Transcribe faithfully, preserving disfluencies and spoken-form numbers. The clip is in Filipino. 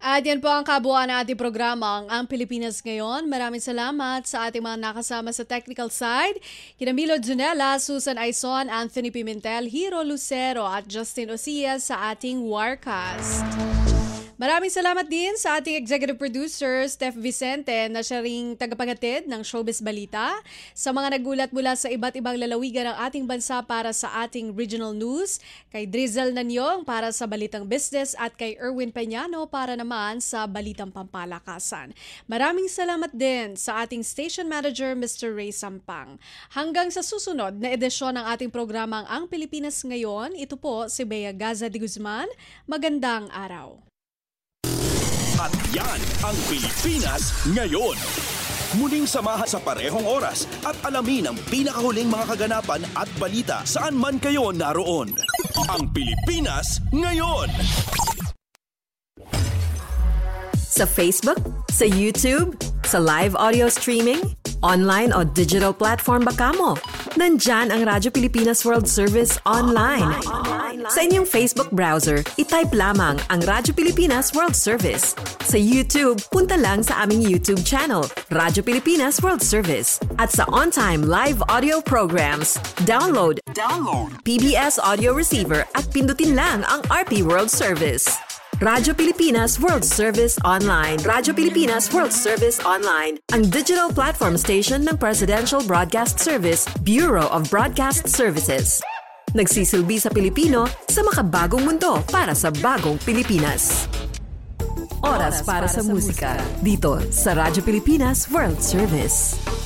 At yan po ang kabuuan ng ating programang Ang Pilipinas Ngayon. Maraming salamat sa ating mga nakasama sa technical side. Kina Milo Junella, Susan Aizon, Anthony Pimentel, Hiro Lucero at Justin Osias sa ating Warcast. Maraming salamat din sa ating executive producer, Steph Vicente, na siya ring tagapaghatid ng Showbiz Balita. Sa mga nagulat mula sa iba't ibang lalawigan ng ating bansa para sa ating regional news, kay Drizzle Nanyong para sa Balitang Business at kay Erwin Peñano para naman sa Balitang Pampalakasan. Maraming salamat din sa ating station manager, Mister Ray Sampang. Hanggang sa susunod na edisyon ng ating programang Ang Pilipinas Ngayon, ito po si Bea Gaza de Guzman. Magandang araw. At yan ang Pilipinas Ngayon. Muling samahan sa parehong oras at alamin ang pinakahuling mga kaganapan at balita saan man kayo naroon. Ang Pilipinas Ngayon. Sa Facebook, sa YouTube, sa live audio streaming, online o digital platform ba kamo? Nandyan ang Radyo Pilipinas World Service online. Sa inyong Facebook browser, itype lamang ang Radyo Pilipinas World Service. Sa YouTube, punta lang sa aming YouTube channel, Radyo Pilipinas World Service. At sa on-time live audio programs, download, download P B S Audio Receiver at pindutin lang ang R P World Service. Radyo Pilipinas World Service Online. Radyo Pilipinas World Service Online, ang digital platform station ng Presidential Broadcast Service, Bureau of Broadcast Services. Nagsisilbi sa Pilipino sa makabagong mundo para sa bagong Pilipinas. Oras para sa musika dito sa Radyo Pilipinas World Service.